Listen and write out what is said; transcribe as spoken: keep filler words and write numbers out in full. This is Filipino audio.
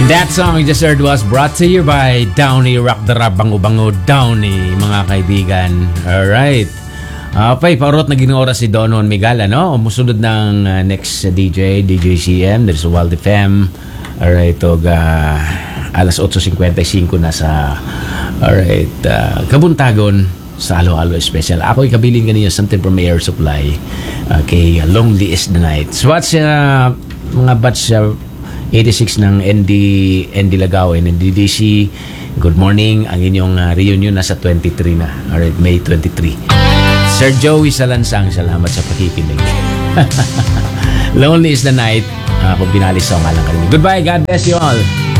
And that song you just heard was brought to you by Downey Rock the Rap, Bango-Bango Downey, mga kaibigan. Alright. Okay, paurot na ginora si Donon Miguel, ano? Umusunod ng uh, next uh, D J, D J C M, there's Wild F M. Alright, og uh, alas eight fifty-five na sa alright, uh, Kabuntagon sa Halo-Halo Special. Ako ikabilin kanina something from Air Supply. Okay, Lonely is the Night. So what's uh, mga batch uh, eighty-six ng N D N D Lagawin and D D C. Good morning. Ang inyong uh, reunion nasa twenty-three na. Alright, May twenty-three. Sir Joey Salansang, salamat sa pakikinig. Lonely is the Night. Uh, kung binalis ako nga lang kanina. Goodbye. God bless you all.